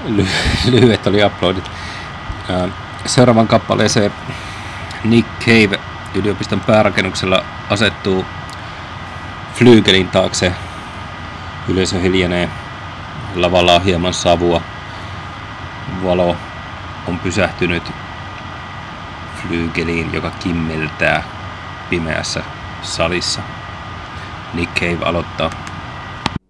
lyhyet oli uploadit. Seuraavan kappaleeseen Nick Cave yliopiston päärakennuksella asettuu flyygelin taakse. Yleisö hiljenee. Lavalla on hieman savua. Valo on pysähtynyt flyygeliin, joka kimmeltää pimeässä salissa. Nick Cave aloittaa.